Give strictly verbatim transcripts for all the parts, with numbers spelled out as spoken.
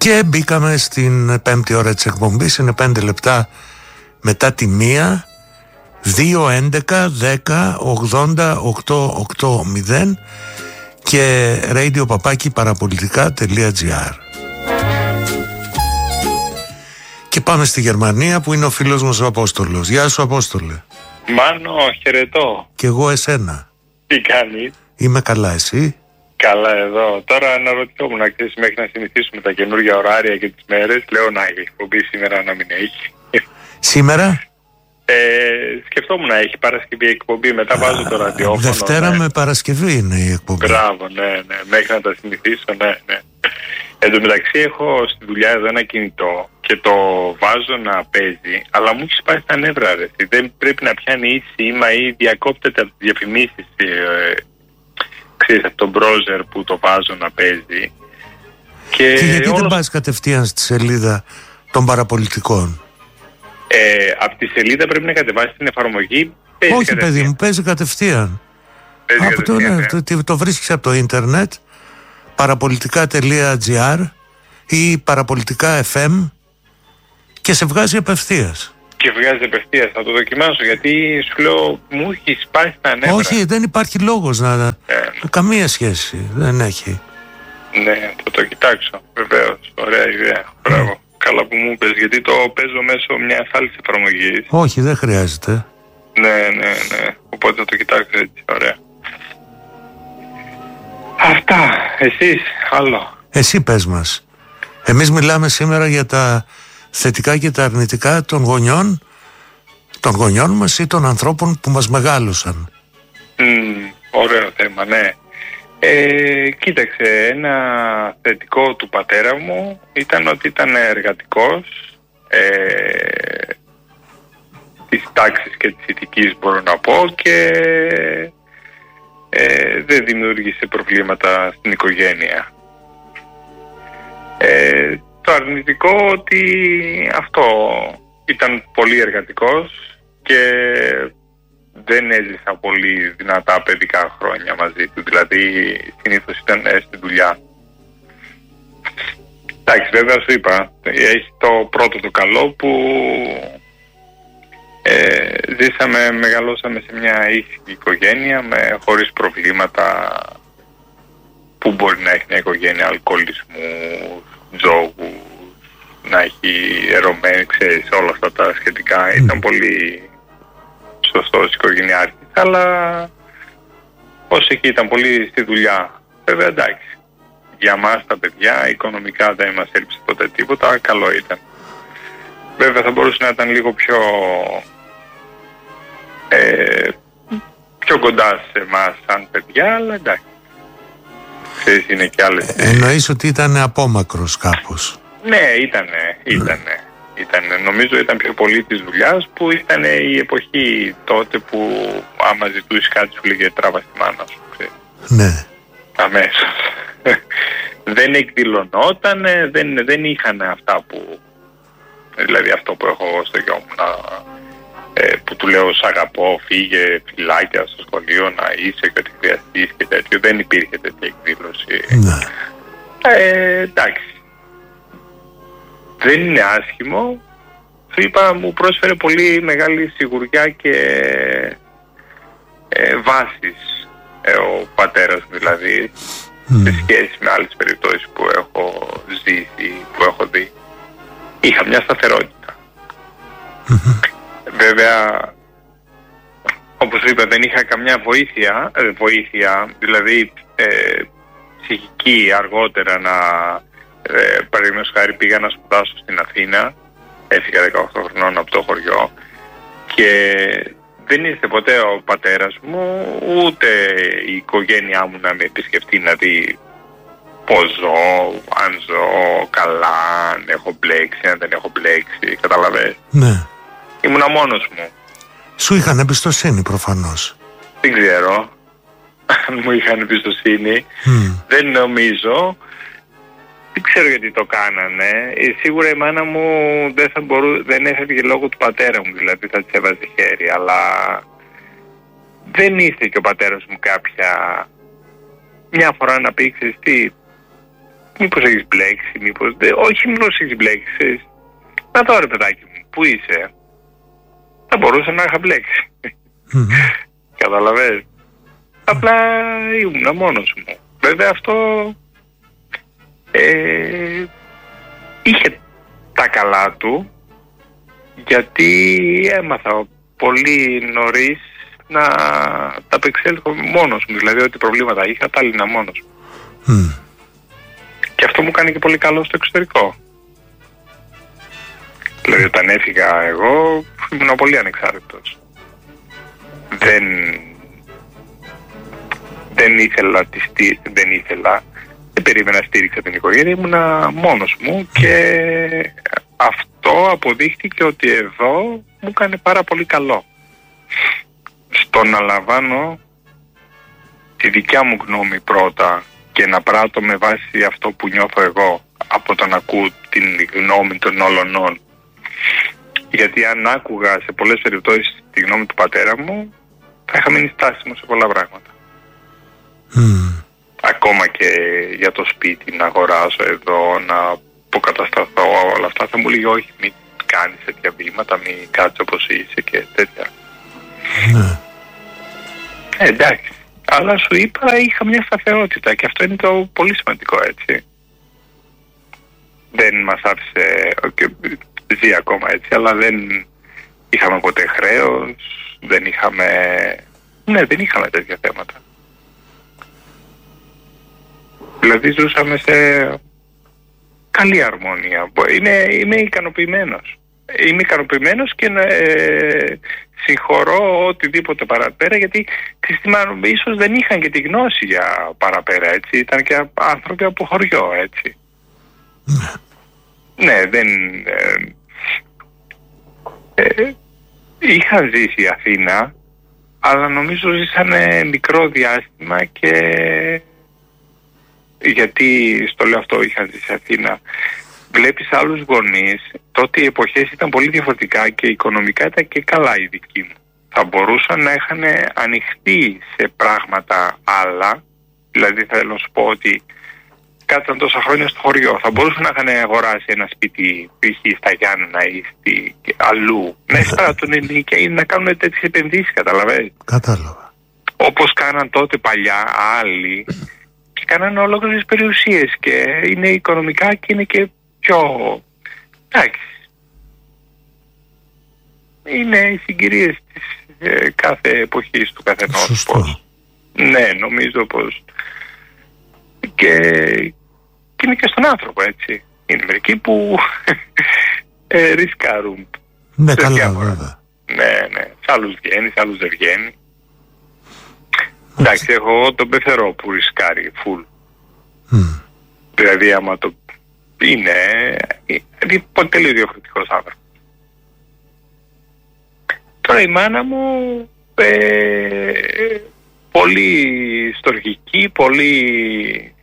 Και μπήκαμε στην πέμπτη ώρα της εκπομπής. Είναι πέντε λεπτά μετά τη μία. Δύο έντεκα δέκα ογδόντα οκτώ ογδόντα και radio παπάκι παραπολιτικά τελεία τζι άρ. Και πάμε στη Γερμανία που είναι ο φίλος μας ο Απόστολος. Γεια σου Απόστολε. Μάνο, χαιρετώ. Κι εγώ εσένα. Τι κάνεις? Είμαι καλά, εσύ? Καλά εδώ. Τώρα αναρωτιόμουν να ξέρεις, μέχρι να συνηθίσουμε τα καινούργια ωράρια και τις μέρες. Λέω να έχει εκπομπή σήμερα, να μην έχει. Σήμερα? Ε, σκεφτόμουν να έχει Παρασκευή εκπομπή, μετά βάζω το ραδιόφωνο. Δευτέρα ναι. με Παρασκευή είναι η εκπομπή. Μπράβο, ναι, ναι. Μέχρι να τα συνηθίσω, ναι, ναι. Εν τω μεταξύ έχω στη δουλειά εδώ ένα κινητό και το βάζω να παίζει, αλλά μου έχει σπάσει τα νεύρα, ρε. Δεν πρέπει να πιάνει ή σήμα ή διακόπτεται από τις διαφημίσεις, ε, ξέρεις, από τον browser που το βάζω να παίζει. Και, και γιατί όλος... δεν πας κατευθείαν στη σελίδα των παραπολιτικών? Ε, από τη σελίδα πρέπει να κατεβάσει την εφαρμογή. Όχι παιδί μου, παίζει κατευθείαν. Παίζει από κατευθείαν το, ναι, ναι. το, το βρίσκεις από το ίντερνετ, παραπολιτικά τελεία τζι άρ ή παραπολιτικά εφ εμ και σε βγάζει απευθείας. Και βγάζει απευθείας, θα το δοκιμάσω γιατί σου λέω μου έχει σπάσει τα νεύρα. Όχι, δεν υπάρχει λόγος να... Ναι. Καμία σχέση, δεν έχει. Ναι, θα το κοιτάξω, βεβαίως. Ωραία ιδέα, μπράβο. Καλά που μου είπες, γιατί το παίζω μέσω μιας άλλης εφαρμογής. Όχι, δεν χρειάζεται. Ναι, ναι, ναι. Οπότε θα το κοιτάξω έτσι, ωραία. Αυτά, εσείς, άλλο. Εσύ πες μας. Εμείς μιλάμε σήμερα για τα θετικά και τα αρνητικά των γονιών, των γονιών μας ή των ανθρώπων που μας μεγάλωσαν. Mm, ωραίο θέμα, ναι. Ε, κοίταξε, ένα θετικό του πατέρα μου ήταν ότι ήταν εργατικός, ε, της τάξης και της ηθικής μπορώ να πω, και ε, δεν δημιούργησε προβλήματα στην οικογένεια. Ε, το αρνητικό ότι αυτό ήταν πολύ εργατικός και δεν έζησα πολύ δυνατά παιδικά χρόνια μαζί του, δηλαδή συνήθως ήταν στη δουλειά. Εντάξει, βέβαια σου είπα, έχει το πρώτο το καλό που ε, ζήσαμε, μεγαλώσαμε σε μια ήσυχη οικογένεια με, χωρίς προβλήματα που μπορεί να έχει μια οικογένεια, αλκοολισμού, τζόγους, να έχει ερωμένη, ξέρεις, όλα αυτά τα σχετικά. Mm. Ήταν πολύ σωστός οικογενειάρχης, αλλά όσο εκεί ήταν πολύ στη δουλειά. Βέβαια εντάξει, για μας τα παιδιά οικονομικά δεν μας έλειψε ποτέ τίποτα, καλό ήταν. Βέβαια θα μπορούσε να ήταν λίγο πιο ε, πιο κοντά σε εμάς σαν παιδιά, αλλά εντάξει, ξέρεις, είναι και άλλες. Εννοείς ότι ήταν απόμακρος κάπως? Ναι, ήτανε, ήτανε. Ήτανε, νομίζω ήταν πιο πολύ της δουλειάς, που ήταν η εποχή τότε που άμα ζητούσες κάτι σου λέγε τράβα στη μάνα σου, ξέρεις. Ναι. Αμέσως. Δεν εκδηλωνόταν, δεν, δεν είχαν αυτά που, δηλαδή αυτό που έχω εγώ στο γιο μου, να, ε, που του λέω σ' αγαπώ, φύγε, φυλάκια στο σχολείο να είσαι και ότι χρειαστείς και τέτοιο. Δεν υπήρχε τέτοια εκδήλωση. Ναι. Ε, εντάξει. Δεν είναι άσχημο. Σου είπα, μου πρόσφερε πολύ μεγάλη σιγουριά και ε, βάσεις ε, ο πατέρας μου, δηλαδή mm. σε σχέση με άλλες περιπτώσεις που έχω ζήσει, που έχω δει. Είχα μια σταθερότητα. Mm-hmm. Βέβαια, όπως είπα, δεν είχα καμιά βοήθεια, ε, βοήθεια δηλαδή ε, ψυχική αργότερα να... Ε, παραδείγματος χάρη πήγα να σπουδάσω στην Αθήνα, έφυγα δεκαοκτώ χρονών από το χωριό και δεν ήρθε ποτέ ο πατέρας μου ούτε η οικογένειά μου να με επισκεφτεί, να δει πώς ζω, αν ζω καλά, αν έχω μπλέξει, αν δεν έχω μπλέξει, καταλαβαίνεις. Ναι. Ήμουνα μόνος μου. Σου είχαν εμπιστοσύνη προφανώς? Δεν ξέρω αν μου είχαν εμπιστοσύνη. Mm. Δεν νομίζω. Δεν ξέρω γιατί το κάνανε. Σίγουρα η μάνα μου δεν θα μπορού, δεν έφευγε λόγω του πατέρα μου, δηλαδή θα της έβαζε χέρι, αλλά δεν ήρθε και ο πατέρας μου κάποια μια φορά να πει, ξέρεις τι, μήπως έχεις μπλέξει, μήπως... Δε, όχι μήπως έχεις μπλέξει. Να δω ρε παιδάκι μου, πού είσαι. Θα μπορούσα να είχα μπλέξει. Mm-hmm. Καταλαβαίνεις. Απλά ήμουν μόνος μου. Βέβαια αυτό ε, είχε τα καλά του, γιατί έμαθα πολύ νωρίς να τα απεξέλθω μόνος μου. Δηλαδή ότι προβλήματα είχα, τα λύνα μόνος μου. Mm. Και αυτό μου κάνει και πολύ καλό στο εξωτερικό. Δηλαδή όταν έφυγα εγώ ήμουν πολύ ανεξάρτητος. Δεν, δεν ήθελα, τη στή, δεν ήθελα, δεν περίμενα να στήριξα την οικογένεια, ήμουνα μόνος μου και αυτό αποδείχτηκε ότι εδώ μου έκανε πάρα πολύ καλό. Στο να λαμβάνω τη δικιά μου γνώμη πρώτα και να πράττω με βάση αυτό που νιώθω εγώ από το να ακούω την γνώμη των όλων. Γιατί αν άκουγα σε πολλές περιπτώσεις τη γνώμη του πατέρα μου, θα είχα μείνει στάσιμο σε πολλά πράγματα. Mm. Ακόμα και για το σπίτι, να αγοράσω εδώ, να αποκατασταθώ, όλα αυτά θα μου λέει όχι, μην κάνεις τέτοια βήματα, μην κάτσεις όπως είσαι και τέτοια. Mm. Ε, εντάξει. Αλλά σου είπα, είχα μια σταθερότητα και αυτό είναι το πολύ σημαντικό, έτσι. Δεν μας άφησε, και ζει ακόμα έτσι, αλλά δεν είχαμε ποτέ χρέος, δεν είχαμε, ναι, δεν είχαμε τέτοια θέματα. Δηλαδή ζούσαμε σε καλή αρμονία. Είναι, είμαι ικανοποιημένος. Είμαι ικανοποιημένος και ε, συγχωρώ οτιδήποτε παραπέρα, γιατί θυμάμαι, ίσως δεν είχαν και τη γνώση για παραπέρα, έτσι. Ήταν και άνθρωποι από χωριό, έτσι. Mm. Ναι, δεν... Ε, ε, είχαν ζήσει Αθήνα, αλλά νομίζω ζήσανε μικρό διάστημα και... Γιατί στο λέω αυτό, είχαν ζήσει Αθήνα. Βλέπεις άλλους γονείς, τότε οι εποχές ήταν πολύ διαφορετικά και οικονομικά ήταν και καλά οι δικοί μου. Θα μπορούσαν να είχαν ανοιχτεί σε πράγματα άλλα, δηλαδή θέλω να σου πω ότι κάτσαν τόσα χρόνια στο χωριό, θα μπορούσαν να είχαν αγοράσει ένα σπίτι π.χ. στα Γιάννενα ή στη, αλλού, να εισπράττουν ενίκια ή να κάνουν τέτοιες επενδύσεις, καταλαβαίνεις. Κατάλαβα. Όπως κάναν τότε παλιά άλλοι και κάναν ολόκληρες περιουσίες και είναι οικονομικά και είναι και πιο... εντάξει. Είναι οι συγκυρίες της ε, κάθε εποχής του καθενός. Πώς. Ναι, νομίζω πως και, και είναι και στον άνθρωπο, έτσι. Είναι μερικοί που ε, ρισκάρουν. Ναι, καλά, βέβαια. Ναι, ναι. Σ' άλλους βγαίνει, σ' άλλους δεν βγαίνει. Εντάξει, έχω τον πεθερό που ρισκάρει φουλ. Mm. Δηλαδή άμα το είναι, είναι τελείως διαφορετικός άνθρωπος. Τώρα η μάνα μου ε, πολύ στοργική, πολύ...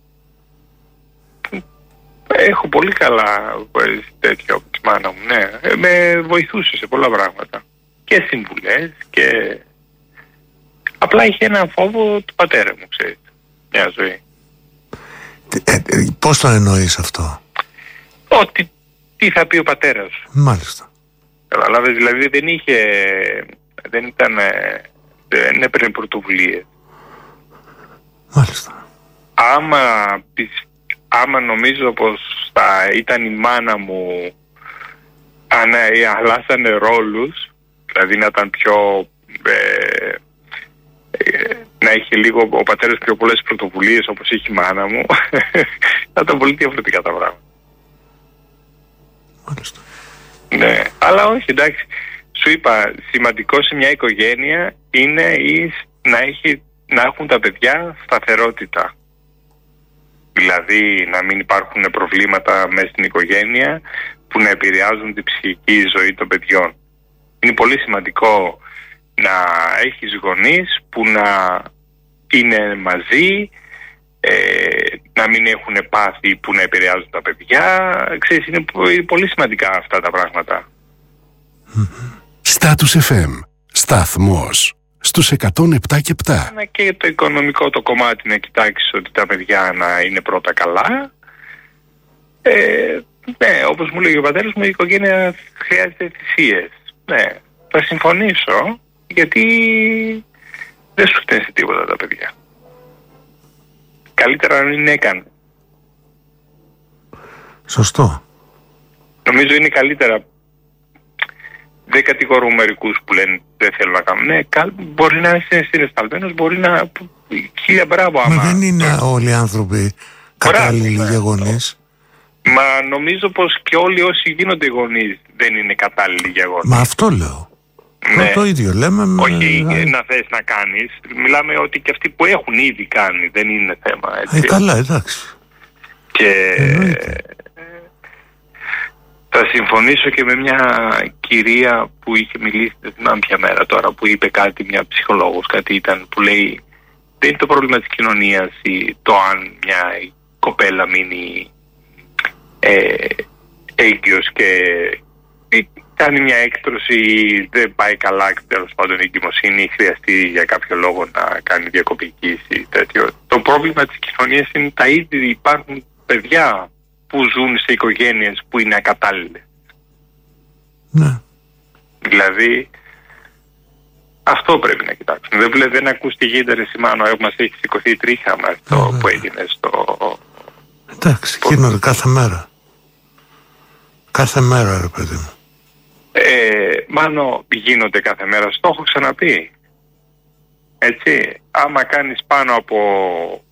Έχω πολύ καλά τέτοιο από τη μάνα μου, ναι. Με βοηθούσε σε πολλά πράγματα. Και συμβουλές και... Απλά είχε έναν φόβο του πατέρα μου, ξέρετε. Μια ζωή. Ε, ε, πώς το εννοείς αυτό? Ότι τι θα πει ο πατέρας. Μάλιστα. Καταλάβες, δηλαδή δεν είχε, δεν ήταν, δεν έπαιρνε πρωτοβουλίες. Μάλιστα. Άμα, άμα νομίζω πως θα ήταν η μάνα μου, αν αλλάσανε ρόλους, δηλαδή να ήταν πιο... Ε, να έχει λίγο ο πατέρας πιο πολλές πρωτοβουλίες όπως έχει η μάνα μου, θα ήταν πολύ διαφορετικά τα πράγματα. Μάλιστα. Ναι, αλλά όχι, εντάξει. Σου είπα, σημαντικό σε μια οικογένεια είναι να, έχει, να έχουν τα παιδιά σταθερότητα. Δηλαδή να μην υπάρχουν προβλήματα μέσα στην οικογένεια που να επηρεάζουν την ψυχική ζωή των παιδιών. Είναι πολύ σημαντικό να έχεις γονείς που να είναι μαζί, ε, να μην έχουν πάθη που να επηρεάζουν τα παιδιά. Ξέρεις, είναι πολύ σημαντικά αυτά τα πράγματα. Status εφ εμ, σταθμός στους εκατόν επτά και επτά. Και το οικονομικό το κομμάτι να κοιτάξεις ότι τα παιδιά να είναι πρώτα καλά Ε, ναι, όπως μου λέγει ο πατέρας μου, η οικογένεια χρειάζεται θυσίες. Ναι, θα συμφωνήσω, γιατί δεν σου φταίνει τίποτα τα παιδιά. Καλύτερα να μην έκανε. Σωστό. Νομίζω είναι καλύτερα. Δεν κατηγορούν μερικούς που λένε δεν θέλω να κάνω. Ναι, μπορεί να είσαι συναισθαλμένος, μπορεί να... Χίλια μπράβο άμα... Μα δεν είναι όλοι οι άνθρωποι κατάλληλοι για γονείς. Μα νομίζω πως και όλοι όσοι γίνονται γονείς δεν είναι κατάλληλοι για γονείς. Μα αυτό λέω. Ναι. Το ίδιο λέμε. Με... Όχι να θες να κάνεις. Μιλάμε ότι και αυτοί που έχουν ήδη κάνει δεν είναι θέμα. Έτσι. Ε, καλά, εντάξει. Και... Εννοείται. Θα συμφωνήσω και με μια κυρία που είχε μιλήσει, δεν θυμάμαι ποια μέρα τώρα, που είπε κάτι, μια ψυχολόγος, κάτι ήταν, που λέει δεν είναι το πρόβλημα της κοινωνίας ή το αν μια κοπέλα μείνει ε, έγκυος και κάνει μια έκτρωση ή δεν πάει καλά και τέλος πάντων η εγκυμοσύνη ή χρειαστεί για κάποιο λόγο να κάνει διακοπική ή τέτοιο. Το πρόβλημα της κοινωνίας είναι τα ήδη υπάρχουν παιδιά που ζουν σε οικογένειες που είναι ακατάλληλες. Ναι. Δηλαδή, αυτό πρέπει να κοιτάξουμε. Δεν, βλέ, δεν ακούς τη γέντερη σημάνω, μας έχει σηκωθεί η τρίχα με αυτό που έγινε στο... Εντάξει, γίνονται κάθε μέρα. Κάθε μέρα, ρε παιδί μου. Ε, μάνο γίνονται κάθε μέρα, στο έχω ξαναπεί. Έτσι, άμα κάνεις πάνω από